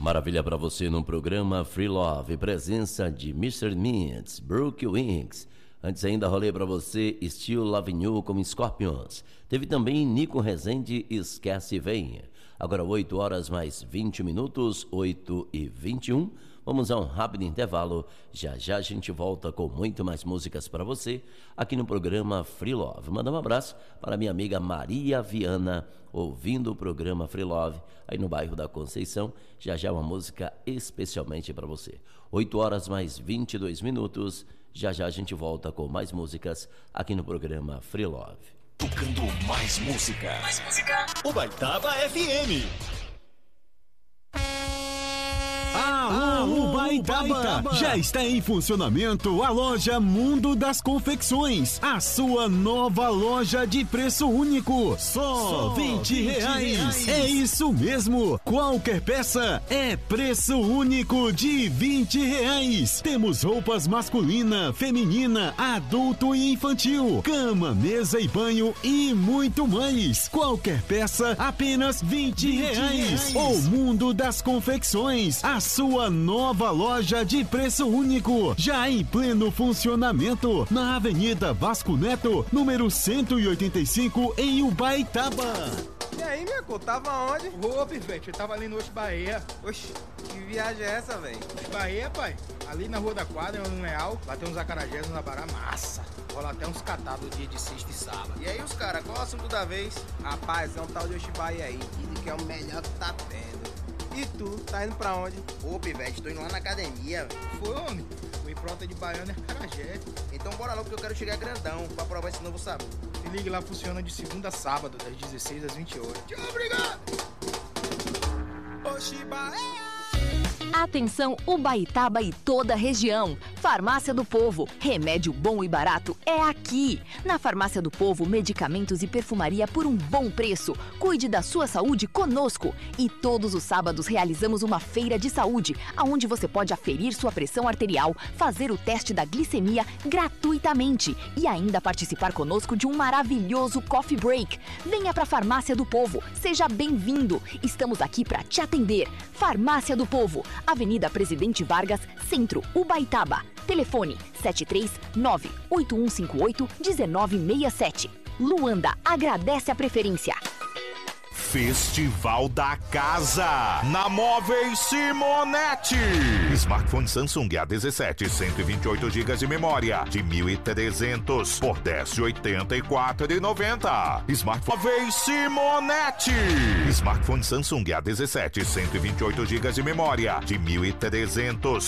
Maravilha para você no programa Free Love, presença de Mr. Mints, Brooke Wings. Antes ainda rolei para você Still Loving You com Scorpions. Teve também Nico Rezende, Esquece e Venha. Agora 8 horas mais 20 minutos, 8h21. Vamos a um rápido intervalo. Já já a gente volta com muito mais músicas para você aqui no programa Free Love. Manda um abraço para minha amiga Maria Viana, ouvindo o programa Free Love aí no bairro da Conceição. Já já uma música especialmente para você. 8 horas mais 22 minutos. Já já a gente volta com mais músicas aqui no programa Free Love. Tocando mais música. Mais música. Ubaitaba FM. Ubaitaba! Já está em funcionamento a loja Mundo das Confecções, a sua nova loja de preço único, só R$20. É isso mesmo, qualquer peça é preço único de R$20. Temos roupas masculina, feminina, adulto e infantil, cama, mesa e banho e muito mais. Qualquer peça apenas R$20. O Mundo das Confecções, a sua nova loja de preço único, já em pleno funcionamento, na Avenida Vasco Neto, número 185, em Ubaitaba. E aí, minha cor, tava onde? Ô, Pivete, eu tava ali no Oxe Bahia. Oxi, que viagem é essa, velho? Oxe Bahia, pai, ali na Rua da Quadra, no Real, lá tem uns acarajés, uns abará massa. Rola até uns catados dia de sexta e sábado. E aí, os caras, qual é o assunto da vez? Rapaz, é um tal de Oxe Bahia aí, que é o melhor que tá tendo. E tu, tá indo pra onde? Ô, Pivete, tô indo lá na academia. Foi, homem? O Improta de Baiana é acarajé. Então bora logo que eu quero chegar grandão pra provar esse novo sabor. Se ligue lá, funciona de segunda a sábado, das 16 às 28. Tchau, obrigado! Oxe Bahia! Atenção Ubaitaba e toda a região. Farmácia do Povo, remédio bom e barato é aqui. Na Farmácia do Povo, medicamentos e perfumaria por um bom preço. Cuide da sua saúde conosco. E todos os sábados realizamos uma feira de saúde, onde você pode aferir sua pressão arterial, fazer o teste da glicemia gratuitamente e ainda participar conosco de um maravilhoso coffee break. Venha para a Farmácia do Povo, seja bem-vindo. Estamos aqui para te atender. Farmácia do Povo, Avenida Presidente Vargas, Centro, Ubaitaba. Telefone 739-8158-1967. Luanda agradece a preferência. Festival da Casa, na Móveis Simonetti. Smartphone Samsung A17, 128 GB de memória, de 1.300 por 10,84,90. Smartphone Móveis Simonetti. Smartphone Samsung A17, 128 GB de memória, de 1.300